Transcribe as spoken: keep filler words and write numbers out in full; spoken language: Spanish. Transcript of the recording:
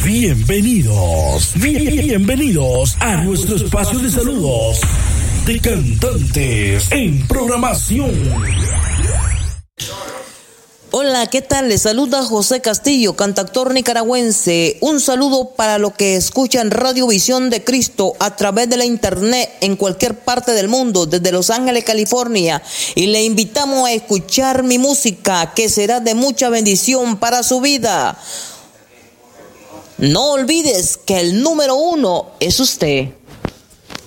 Bienvenidos, bienvenidos a nuestro espacio de saludos de cantantes en programación. Hola, ¿qué tal? Les saluda José Castillo, cantautor nicaragüense. Un saludo para los que escuchan Radio Visión de Cristo a través de la internet en cualquier parte del mundo, desde Los Ángeles, California. Y le invitamos a escuchar mi música, que será de mucha bendición para su vida. No olvides que el número uno es usted.